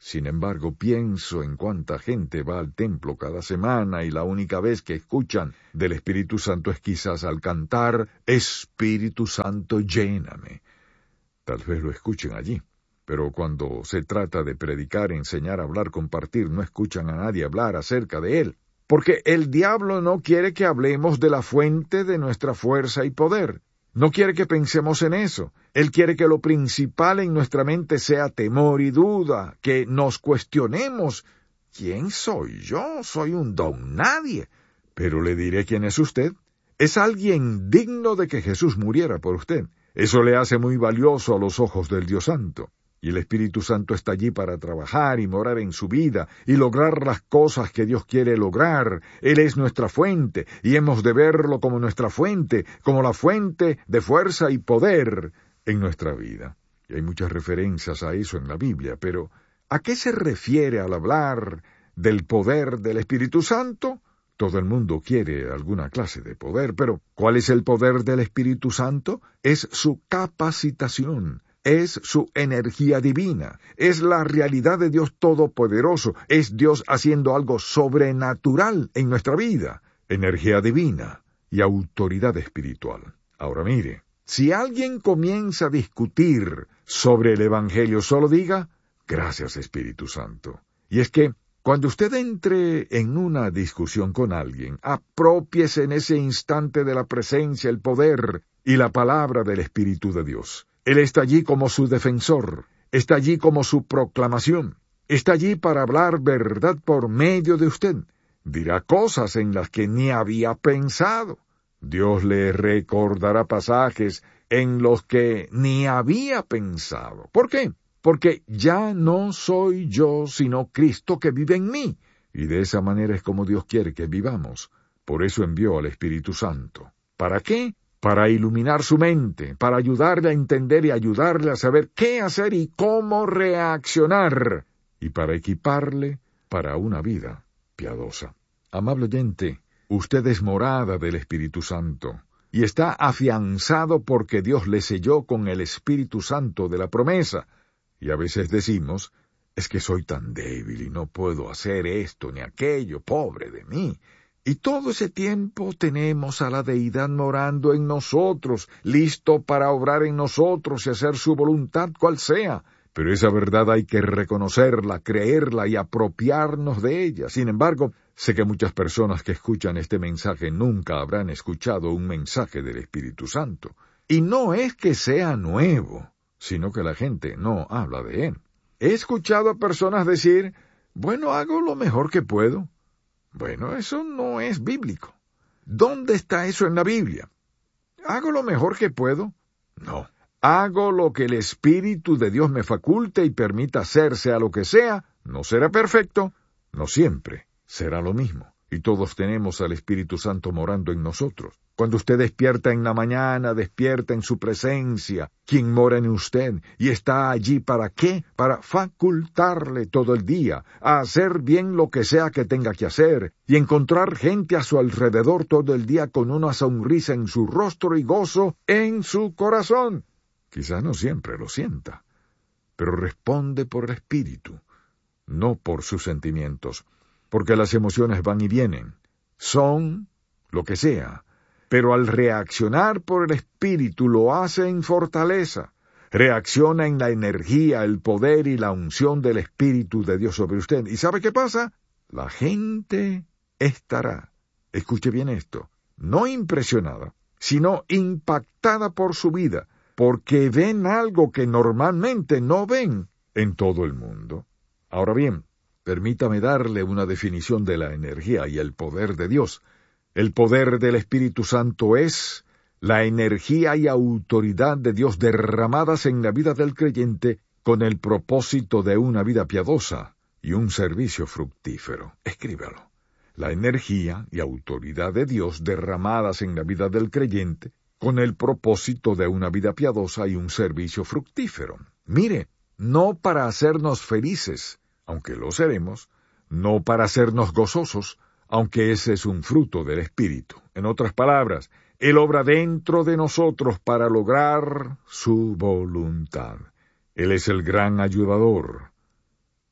Sin embargo, pienso en cuánta gente va al templo cada semana y la única vez que escuchan del Espíritu Santo es quizás al cantar Espíritu Santo, lléname. Tal vez lo escuchen allí, pero cuando se trata de predicar, enseñar, hablar, compartir, no escuchan a nadie hablar acerca de Él. Porque el diablo no quiere que hablemos de la fuente de nuestra fuerza y poder. No quiere que pensemos en eso. Él quiere que lo principal en nuestra mente sea temor y duda, que nos cuestionemos. ¿Quién soy yo? Soy un don nadie. Pero le diré quién es usted. Es alguien digno de que Jesús muriera por usted. Eso le hace muy valioso a los ojos del Dios Santo. Y el Espíritu Santo está allí para trabajar y morar en su vida y lograr las cosas que Dios quiere lograr. Él es nuestra fuente y hemos de verlo como nuestra fuente, como la fuente de fuerza y poder en nuestra vida. Y hay muchas referencias a eso en la Biblia, pero ¿a qué se refiere al hablar del poder del Espíritu Santo? Todo el mundo quiere alguna clase de poder, pero ¿cuál es el poder del Espíritu Santo? Es su capacitación. Es su energía divina, es la realidad de Dios Todopoderoso, es Dios haciendo algo sobrenatural en nuestra vida, energía divina y autoridad espiritual. Ahora mire, si alguien comienza a discutir sobre el Evangelio, solo diga, gracias Espíritu Santo. Y es que, cuando usted entre en una discusión con alguien, aprópiese en ese instante de la presencia, el poder y la palabra del Espíritu de Dios. Él está allí como su defensor, está allí como su proclamación, está allí para hablar verdad por medio de usted. Dirá cosas en las que ni había pensado. Dios le recordará pasajes en los que ni había pensado. ¿Por qué? Porque ya no soy yo, sino Cristo que vive en mí. Y de esa manera es como Dios quiere que vivamos. Por eso envió al Espíritu Santo. ¿Para qué? Para iluminar su mente, para ayudarle a entender y ayudarle a saber qué hacer y cómo reaccionar, y para equiparle para una vida piadosa. Amable oyente, usted es morada del Espíritu Santo, y está afianzado porque Dios le selló con el Espíritu Santo de la promesa. Y a veces decimos, es que soy tan débil y no puedo hacer esto ni aquello, pobre de mí. Y todo ese tiempo tenemos a la Deidad morando en nosotros, listo para obrar en nosotros y hacer su voluntad cual sea. Pero esa verdad hay que reconocerla, creerla y apropiarnos de ella. Sin embargo, sé que muchas personas que escuchan este mensaje nunca habrán escuchado un mensaje del Espíritu Santo. Y no es que sea nuevo, sino que la gente no habla de él. He escuchado a personas decir, bueno, hago lo mejor que puedo. Bueno, eso no es bíblico. ¿Dónde está eso en la Biblia? ¿Hago lo mejor que puedo? No. Hago lo que el Espíritu de Dios me faculte y permita hacer, sea lo que sea. No será perfecto, no siempre será lo mismo. Y todos tenemos al Espíritu Santo morando en nosotros. Cuando usted despierta en la mañana, despierta en su presencia, quien mora en usted, y está allí ¿para qué? Para facultarle todo el día, a hacer bien lo que sea que tenga que hacer, y encontrar gente a su alrededor todo el día con una sonrisa en su rostro y gozo en su corazón. Quizás no siempre lo sienta, pero responde por el Espíritu, no por sus sentimientos, porque las emociones van y vienen, son lo que sea, pero al reaccionar por el Espíritu lo hace en fortaleza, reacciona en la energía, el poder y la unción del Espíritu de Dios sobre usted. ¿Y sabe qué pasa? La gente estará, escuche bien esto, no impresionada, sino impactada por su vida, porque ven algo que normalmente no ven en todo el mundo. Ahora bien, permítame darle una definición de la energía y el poder de Dios. El poder del Espíritu Santo es la energía y autoridad de Dios derramadas en la vida del creyente con el propósito de una vida piadosa y un servicio fructífero. Escríbalo. La energía y autoridad de Dios derramadas en la vida del creyente con el propósito de una vida piadosa y un servicio fructífero. Mire, no para hacernos felices, aunque lo seremos, no para hacernos gozosos, aunque ese es un fruto del Espíritu. En otras palabras, Él obra dentro de nosotros para lograr su voluntad. Él es el gran ayudador,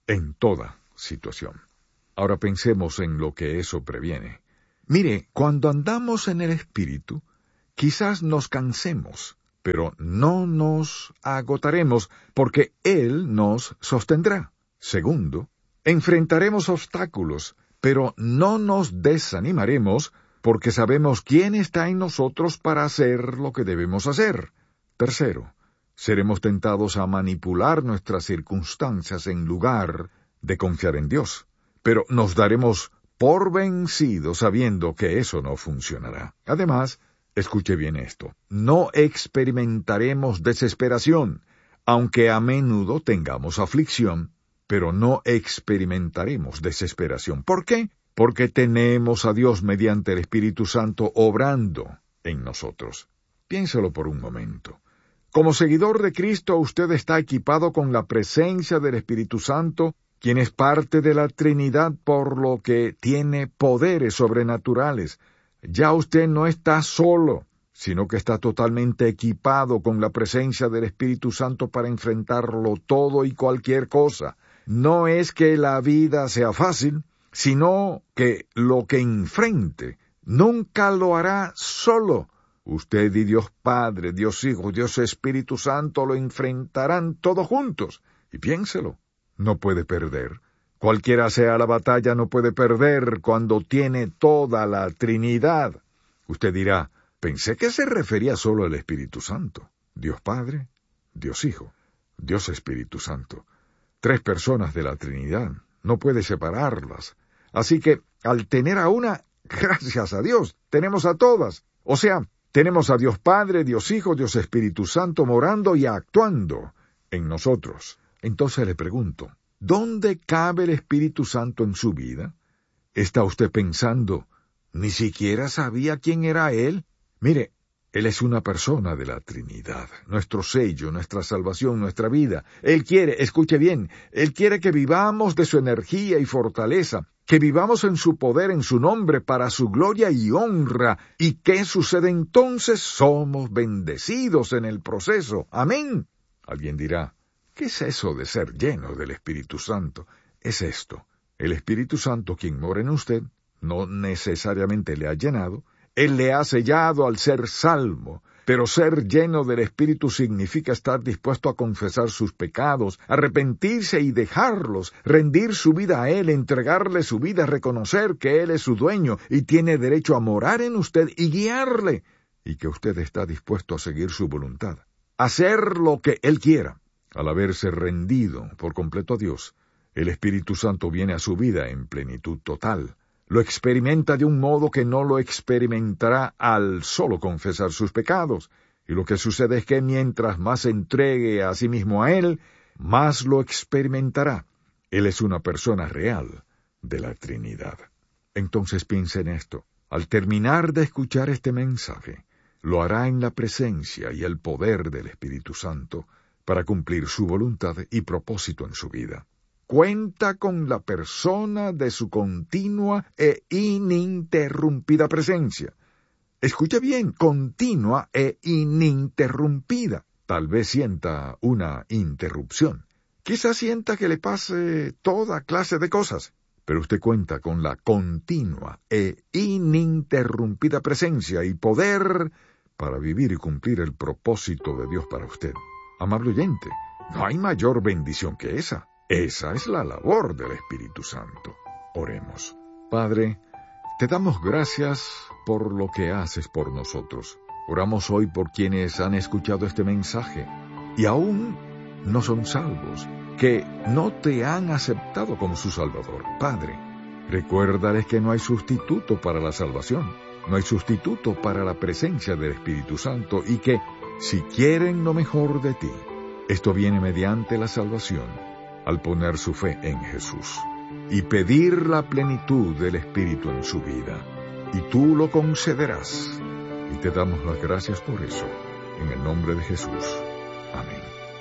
en toda situación. Ahora pensemos en lo que eso previene. Mire, cuando andamos en el Espíritu, quizás nos cansemos, pero no nos agotaremos, porque Él nos sostendrá. Segundo, enfrentaremos obstáculos, pero no nos desanimaremos, porque sabemos quién está en nosotros para hacer lo que debemos hacer. Tercero, seremos tentados a manipular nuestras circunstancias en lugar de confiar en Dios, pero nos daremos por vencidos sabiendo que eso no funcionará. Además, escuche bien esto, no experimentaremos desesperación, aunque a menudo tengamos aflicción, pero no experimentaremos desesperación. ¿Por qué? Porque tenemos a Dios mediante el Espíritu Santo obrando en nosotros. Piénselo por un momento. Como seguidor de Cristo, usted está equipado con la presencia del Espíritu Santo, quien es parte de la Trinidad, por lo que tiene poderes sobrenaturales. Ya usted no está solo, sino que está totalmente equipado con la presencia del Espíritu Santo para enfrentarlo todo y cualquier cosa. No es que la vida sea fácil, sino que lo que enfrente nunca lo hará solo. Usted y Dios Padre, Dios Hijo, Dios Espíritu Santo lo enfrentarán todos juntos. Y piénselo, no puede perder. Cualquiera sea la batalla, no puede perder cuando tiene toda la Trinidad. Usted dirá, pensé que se refería solo al Espíritu Santo. Dios Padre, Dios Hijo, Dios Espíritu Santo. Tres personas de la Trinidad, no puede separarlas. Así que, al tener a una, gracias a Dios, tenemos a todas. O sea, tenemos a Dios Padre, Dios Hijo, Dios Espíritu Santo morando y actuando en nosotros. Entonces le pregunto, ¿dónde cabe el Espíritu Santo en su vida? ¿Está usted pensando, ni siquiera sabía quién era Él? Mire, Él es una persona de la Trinidad, nuestro sello, nuestra salvación, nuestra vida. Él quiere, escuche bien, Él quiere que vivamos de su energía y fortaleza, que vivamos en su poder, en su nombre, para su gloria y honra. ¿Y qué sucede entonces? Somos bendecidos en el proceso. Amén. Alguien dirá, ¿qué es eso de ser lleno del Espíritu Santo? Es esto. El Espíritu Santo, quien mora en usted, no necesariamente le ha llenado. Él le ha sellado al ser salvo, pero ser lleno del Espíritu significa estar dispuesto a confesar sus pecados, arrepentirse y dejarlos, rendir su vida a Él, entregarle su vida, reconocer que Él es su dueño y tiene derecho a morar en usted y guiarle, y que usted está dispuesto a seguir su voluntad, hacer lo que Él quiera. Al haberse rendido por completo a Dios, el Espíritu Santo viene a su vida en plenitud total. Lo experimenta de un modo que no lo experimentará al solo confesar sus pecados. Y lo que sucede es que mientras más se entregue a sí mismo a Él, más lo experimentará. Él es una persona real de la Trinidad. Entonces piense en esto. Al terminar de escuchar este mensaje, lo hará en la presencia y el poder del Espíritu Santo para cumplir su voluntad y propósito en su vida. Cuenta con la persona de su continua e ininterrumpida presencia. Escuche bien, continua e ininterrumpida. Tal vez sienta una interrupción. Quizás sienta que le pase toda clase de cosas, pero usted cuenta con la continua e ininterrumpida presencia y poder para vivir y cumplir el propósito de Dios para usted. Amable oyente, no hay mayor bendición que esa. Esa es la labor del Espíritu Santo. Oremos. Padre, te damos gracias por lo que haces por nosotros. Oramos hoy por quienes han escuchado este mensaje y aún no son salvos, que no te han aceptado como su Salvador. Padre, recuérdales que no hay sustituto para la salvación, no hay sustituto para la presencia del Espíritu Santo y que, si quieren lo mejor de ti, esto viene mediante la salvación, al poner su fe en Jesús y pedir la plenitud del Espíritu en su vida. Y tú lo concederás. Y te damos las gracias por eso. En el nombre de Jesús. Amén.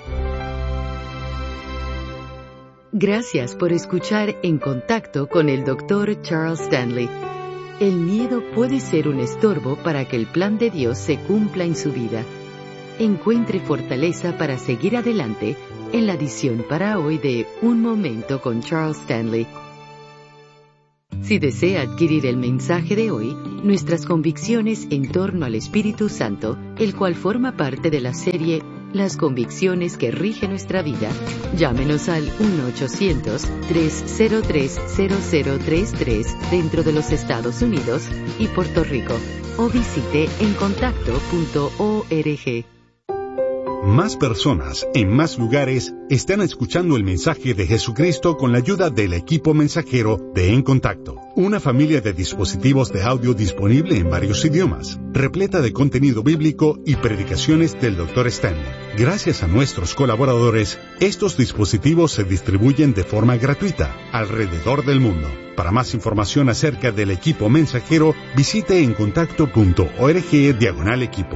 Gracias por escuchar En Contacto con el doctor Charles Stanley. El miedo puede ser un estorbo para que el plan de Dios se cumpla en su vida. Encuentre fortaleza para seguir adelante en la edición para hoy de Un Momento con Charles Stanley. Si desea adquirir el mensaje de hoy, nuestras convicciones en torno al Espíritu Santo, el cual forma parte de la serie Las convicciones que rigen nuestra vida, llámenos al uno ochocientos, tres cero tres, cero cero tres tres dentro de los Estados Unidos y Puerto Rico, o visite en contacto punto org. Más personas, en más lugares, están escuchando el mensaje de Jesucristo con la ayuda del equipo mensajero de En Contacto, una familia de dispositivos de audio disponible en varios idiomas, repleta de contenido bíblico y predicaciones del doctor Stanley. Gracias a nuestros colaboradores, estos dispositivos se distribuyen de forma gratuita alrededor del mundo. Para más información acerca del equipo mensajero, visite en contacto punto org diagonal equipo.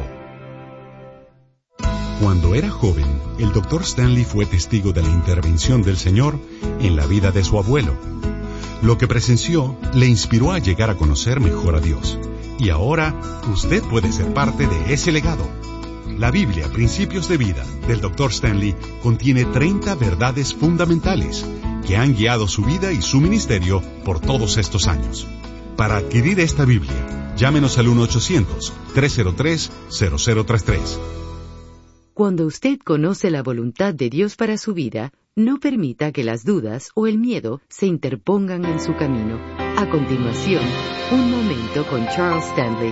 Cuando era joven, el doctor Stanley fue testigo de la intervención del Señor en la vida de su abuelo. Lo que presenció le inspiró a llegar a conocer mejor a Dios. Y ahora, usted puede ser parte de ese legado. La Biblia, Principios de Vida, del doctor Stanley, contiene treinta verdades fundamentales que han guiado su vida y su ministerio por todos estos años. Para adquirir esta Biblia, llámenos al uno ochocientos, tres cero tres, cero cero tres tres. Cuando usted conoce la voluntad de Dios para su vida, no permita que las dudas o el miedo se interpongan en su camino. A continuación, Un Momento con Charles Stanley.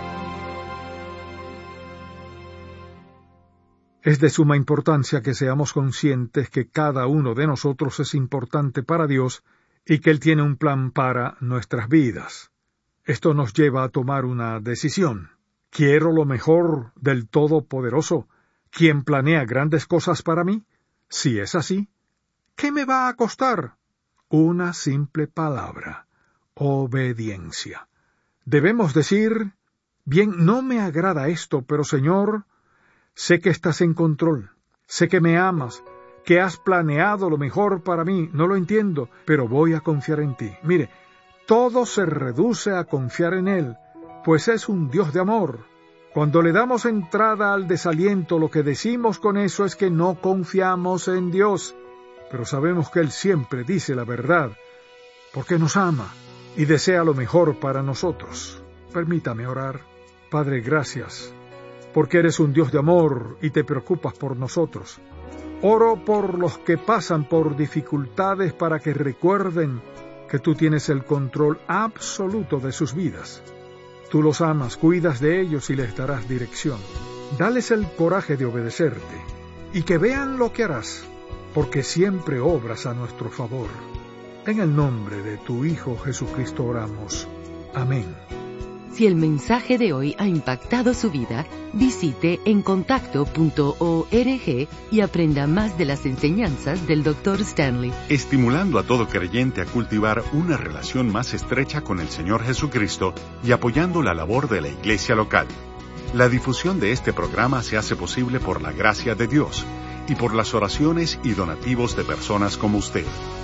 Es de suma importancia que seamos conscientes que cada uno de nosotros es importante para Dios y que Él tiene un plan para nuestras vidas. Esto nos lleva a tomar una decisión. ¿Quiero lo mejor del Todopoderoso, quien planea grandes cosas para mí? Si es así, ¿qué me va a costar? Una simple palabra: obediencia. Debemos decir, bien, no me agrada esto, pero Señor, sé que estás en control, sé que me amas, que has planeado lo mejor para mí, no lo entiendo, pero voy a confiar en ti. Mire, todo se reduce a confiar en Él, pues es un Dios de amor. Cuando le damos entrada al desaliento, lo que decimos con eso es que no confiamos en Dios, pero sabemos que Él siempre dice la verdad, porque nos ama y desea lo mejor para nosotros. Permítame orar. Padre, gracias, porque eres un Dios de amor y te preocupas por nosotros. Oro por los que pasan por dificultades para que recuerden que tú tienes el control absoluto de sus vidas. Tú los amas, cuidas de ellos y les darás dirección. Dales el coraje de obedecerte y que vean lo que harás, porque siempre obras a nuestro favor. En el nombre de tu Hijo Jesucristo oramos. Amén. Si el mensaje de hoy ha impactado su vida, visite en contacto punto org y aprenda más de las enseñanzas del doctor Stanley. Estimulando a todo creyente a cultivar una relación más estrecha con el Señor Jesucristo y apoyando la labor de la iglesia local. La difusión de este programa se hace posible por la gracia de Dios y por las oraciones y donativos de personas como usted.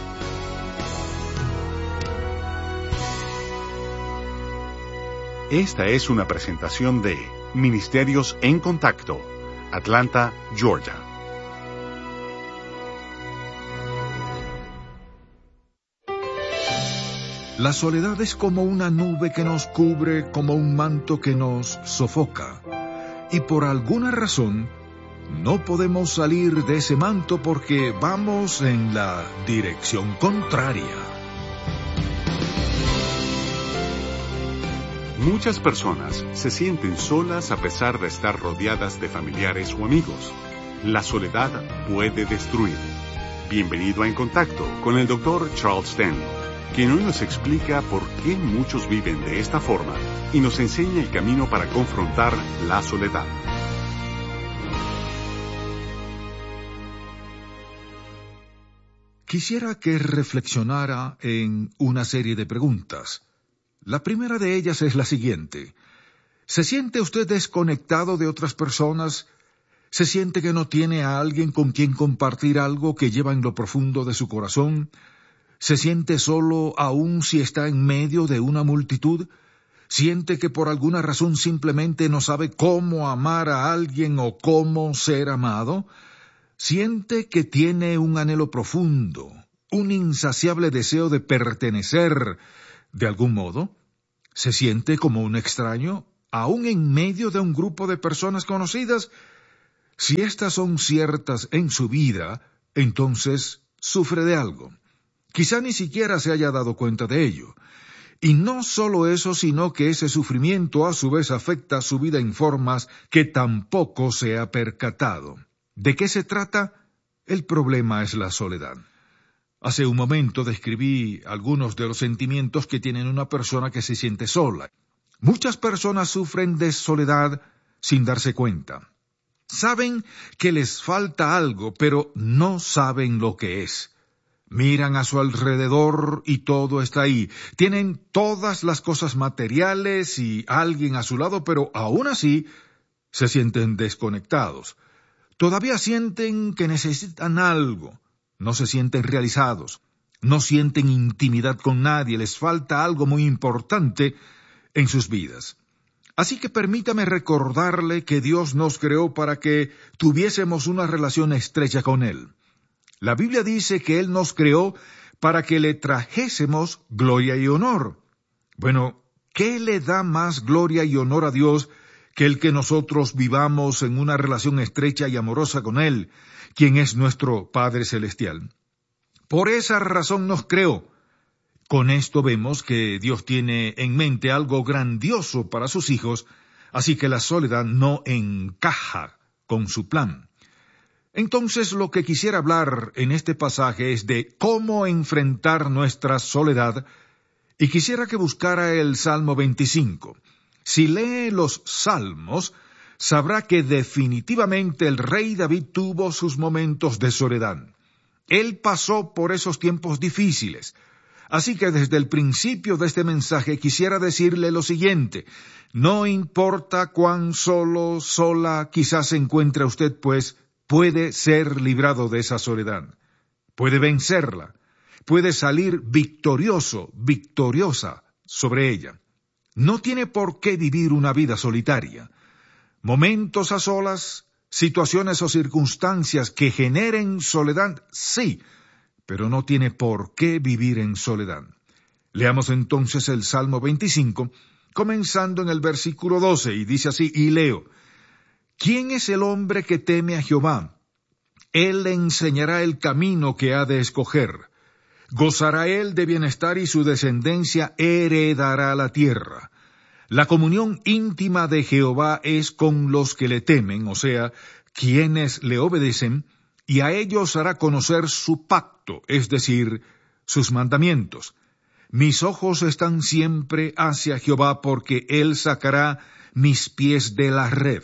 Esta es una presentación de Ministerios en Contacto, Atlanta, Georgia. La soledad es como una nube que nos cubre, como un manto que nos sofoca. Y por alguna razón, no podemos salir de ese manto porque vamos en la dirección contraria. Muchas personas se sienten solas a pesar de estar rodeadas de familiares o amigos. La soledad puede destruir. Bienvenido a En Contacto con el doctor Charles Stanley, quien hoy nos explica por qué muchos viven de esta forma y nos enseña el camino para confrontar la soledad. Quisiera que reflexionara en una serie de preguntas. La primera de ellas es la siguiente. ¿Se siente usted desconectado de otras personas? ¿Se siente que no tiene a alguien con quien compartir algo que lleva en lo profundo de su corazón? ¿Se siente solo aun si está en medio de una multitud? ¿Siente que por alguna razón simplemente no sabe cómo amar a alguien o cómo ser amado? Siente que tiene un anhelo profundo, un insaciable deseo de pertenecer de algún modo. Se siente como un extraño, aún en medio de un grupo de personas conocidas. Si estas son ciertas en su vida, entonces sufre de algo. Quizá ni siquiera se haya dado cuenta de ello. Y no solo eso, sino que ese sufrimiento a su vez afecta su vida en formas que tampoco se ha percatado. ¿De qué se trata? El problema es la soledad. Hace un momento describí algunos de los sentimientos que tiene una persona que se siente sola. Muchas personas sufren de soledad sin darse cuenta. Saben que les falta algo, pero no saben lo que es. Miran a su alrededor y todo está ahí. Tienen todas las cosas materiales y alguien a su lado, pero aún así se sienten desconectados. Todavía sienten que necesitan algo. No se sienten realizados. No sienten intimidad con nadie. Les falta algo muy importante en sus vidas. Así que permítame recordarle que Dios nos creó para que tuviésemos una relación estrecha con Él. La Biblia dice que Él nos creó para que le trajésemos gloria y honor. Bueno, ¿qué le da más gloria y honor a Dios que el que nosotros vivamos en una relación estrecha y amorosa con Él, quien es nuestro Padre Celestial? Por esa razón nos creó. Con esto vemos que Dios tiene en mente algo grandioso para sus hijos, así que la soledad no encaja con su plan. Entonces, lo que quisiera hablar en este pasaje es de cómo enfrentar nuestra soledad, y quisiera que buscara el Salmo veinticinco. Si lee los Salmos, sabrá que definitivamente el rey David tuvo sus momentos de soledad. Él pasó por esos tiempos difíciles. Así que desde el principio de este mensaje quisiera decirle lo siguiente: no importa cuán solo, sola quizás se encuentre usted, pues puede ser librado de esa soledad. Puede vencerla. Puede salir victorioso, victoriosa sobre ella. No tiene por qué vivir una vida solitaria. Momentos a solas, situaciones o circunstancias que generen soledad, sí, pero no tiene por qué vivir en soledad. Leamos entonces el Salmo veinticinco, comenzando en el versículo doce, y dice así, y leo: ¿Quién es el hombre que teme a Jehová? Él le enseñará el camino que ha de escoger. Gozará él de bienestar y su descendencia heredará la tierra. La comunión íntima de Jehová es con los que le temen, o sea, quienes le obedecen, y a ellos hará conocer su pacto, es decir, sus mandamientos. Mis ojos están siempre hacia Jehová, porque él sacará mis pies de la red.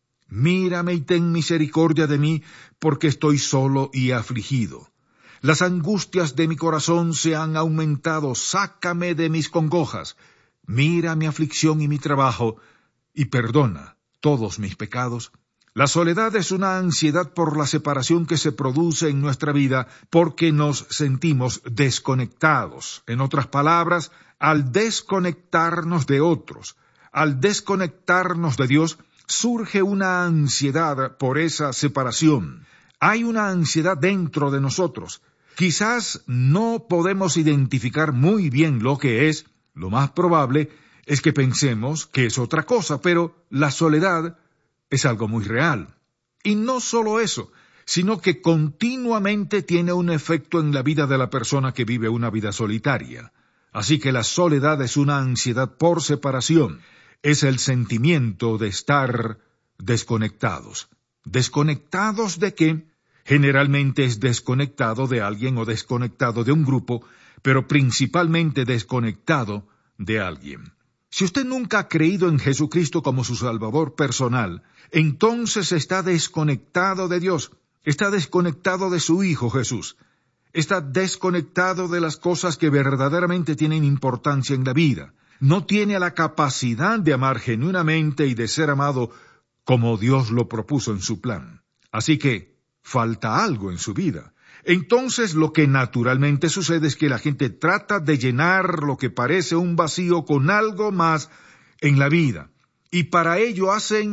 Mírame y ten misericordia de mí, porque estoy solo y afligido. Las angustias de mi corazón se han aumentado, sácame de mis congojas. Mira mi aflicción y mi trabajo, y perdona todos mis pecados. La soledad es una ansiedad por la separación que se produce en nuestra vida porque nos sentimos desconectados. En otras palabras, al desconectarnos de otros, al desconectarnos de Dios, surge una ansiedad por esa separación. Hay una ansiedad dentro de nosotros. Quizás no podemos identificar muy bien lo que es. Lo más probable es que pensemos que es otra cosa, pero la soledad es algo muy real. Y no solo eso, sino que continuamente tiene un efecto en la vida de la persona que vive una vida solitaria. Así que la soledad es una ansiedad por separación. Es el sentimiento de estar desconectados. ¿Desconectados de qué? Generalmente es desconectado de alguien o desconectado de un grupo, pero principalmente desconectado de alguien. Si usted nunca ha creído en Jesucristo como su Salvador personal, entonces está desconectado de Dios, está desconectado de su Hijo Jesús, está desconectado de las cosas que verdaderamente tienen importancia en la vida. No tiene la capacidad de amar genuinamente y de ser amado como Dios lo propuso en su plan. Así que falta algo en su vida. Entonces lo que naturalmente sucede es que la gente trata de llenar lo que parece un vacío con algo más en la vida. Y para ello hacen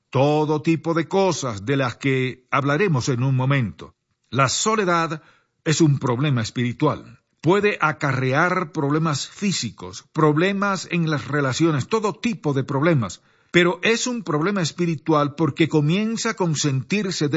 todo tipo de cosas de las que hablaremos en un momento. La soledad es un problema espiritual. Puede acarrear problemas físicos, problemas en las relaciones, todo tipo de problemas. Pero es un problema espiritual porque comienza con sentirse